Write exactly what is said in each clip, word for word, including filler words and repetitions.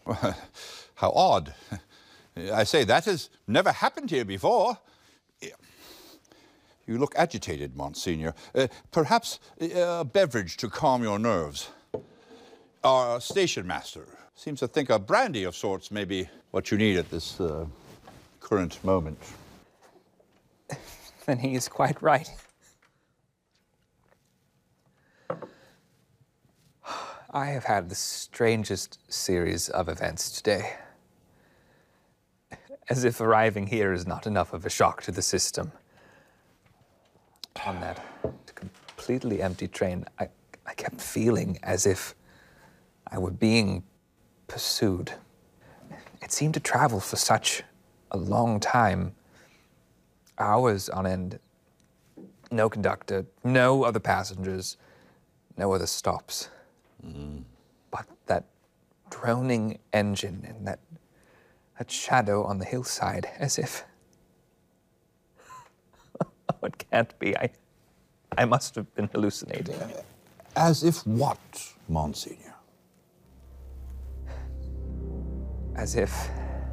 How odd. I say, that has never happened here before. You look agitated, Monsignor. Uh, perhaps a beverage to calm your nerves. Our station master seems to think a brandy of sorts may be what you need at this uh, current moment. Then he is quite right. I have had the strangest series of events today. As if arriving here is not enough of a shock to the system. On that completely empty train, I, I kept feeling as if I were being pursued. It seemed to travel for such a long time, hours on end. No conductor, no other passengers, no other stops. Mm. But that droning engine and that, that shadow on the hillside, as if... Oh, it can't be. I, I must have been hallucinating. As if what, Monsignor? As if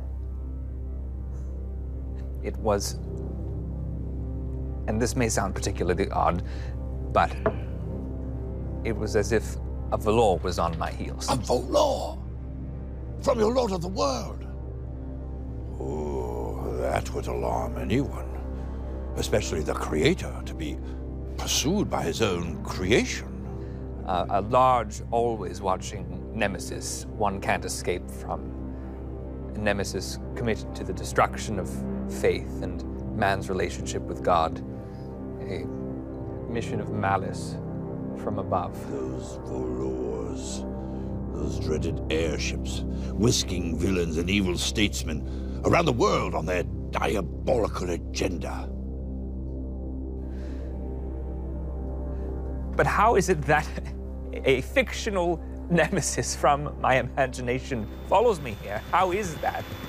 it was, and this may sound particularly odd, but it was as if a velour was on my heels. A velour? From your Lord of the World? Oh, that would alarm anyone. Especially the creator, to be pursued by his own creation. Uh, a large, always watching nemesis one can't escape from. A nemesis committed to the destruction of faith and man's relationship with God. A mission of malice from above. Those velours, those dreaded airships, whisking villains and evil statesmen around the world on their diabolical agenda. But how is it that a fictional nemesis from my imagination follows me here? How is that?